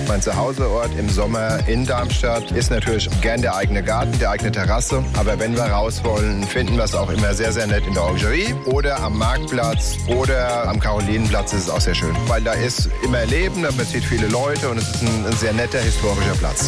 Mein Zuhauseort im Sommer in Darmstadt ist natürlich gern der eigene Garten, die eigene Terrasse. Aber wenn wir raus wollen, finden wir es auch immer sehr, sehr nett in der Orangerie oder am Marktplatz oder am Karolinenplatz ist es auch sehr schön. Weil da ist immer Leben, man sieht viele Leute und es ist ein sehr netter historischer Platz.